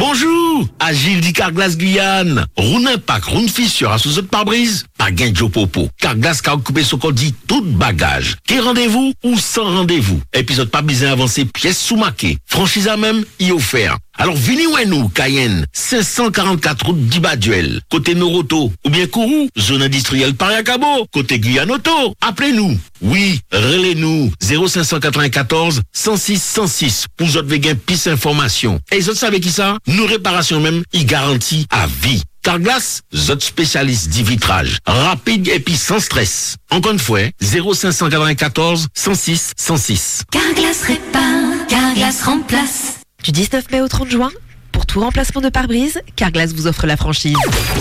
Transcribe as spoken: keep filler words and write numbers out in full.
Bonjour, Agile dit Carglass Guyane. Roune impact, roune fissure à sous pare-brise. Pas gain de popo. Carglass car occupé ce qu'on dit tout bagage. Quel rendez-vous ou sans rendez-vous. Épisode pas besoin avancé, pièce sous maquet. Franchise à même, y offert. Alors vini ou nous, Cayenne, cinq cent quarante-quatre route d'Ibaduel, côté Noroto, ou bien Kourou, zone industrielle Pariacabo, côté Guyane Auto. Appelez-nous. Oui, relez-nous, zéro cinq cent quatre-vingt-quatorze, cent six, cent six, pour votre vegan piste information. Et vous savez qui ça? Nous réparations même, y garantit à vie. Carglass, zot spécialiste du vitrage. Rapide et puis sans stress. Encore une fois, zéro cinq cent quatre-vingt-quatorze, cent six, cent six. Carglass répare, Carglass remplace. Du dix-neuf mai au trente juin, pour tout remplacement de pare-brise, Carglass vous offre la franchise.